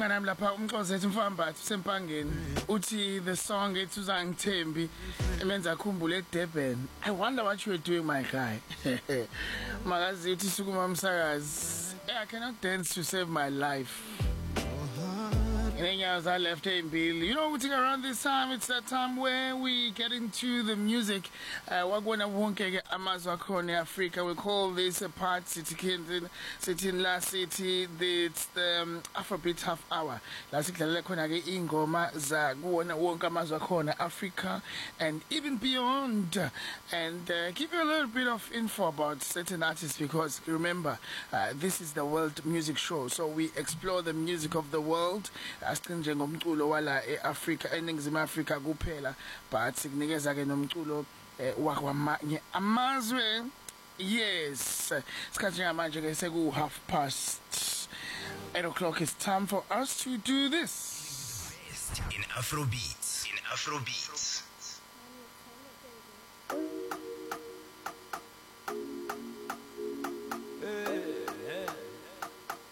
nami lapha umxozethu mfambathi sempangeni uthi the song ethi uzangithembi emenza akhumbule eDurban. I wonder what you were doing, my guy. Makazi uthi sukuma umsakazi. I cannot dance to save my life. And then as I left Bill, you know, around this time, it's that time where we get into the music. Wagona wonke amazwa khona Africa. We call this a part city in La City. It's the Afrobeat half hour. La City khona ke ingoma za kuwona wonke amazwa khona Africa and even beyond. And give you a little bit of info about certain artists because remember, this is the World Music Show. So we explore the music of the world. Njengomculo wala eAfrica eNingizimu Afrika kuphela but sikunikeza ke nomculo wakwamanye amazwe. Yes, isikhathi ngamanje ke seku 8:30. It's time for us to do this in Afrobeats.